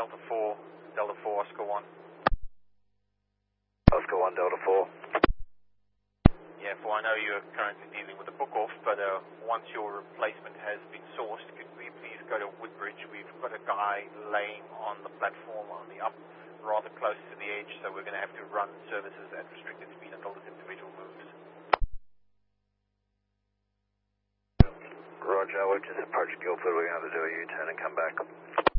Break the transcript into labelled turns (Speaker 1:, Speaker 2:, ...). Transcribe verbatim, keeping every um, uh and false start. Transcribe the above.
Speaker 1: Delta four, Delta four, Oscar one.
Speaker 2: Oscar one, Delta four.
Speaker 1: Yeah, for I know you're currently dealing with a book-off, but uh, once your replacement has been sourced, could we please go to Woodbridge? We've got a guy laying on the platform on the up, rather close to the edge, so we're going to have to run services at restricted speed until this individual moves.
Speaker 2: Roger, we've just approached Guildford. We're going to have to do a U-turn and come back.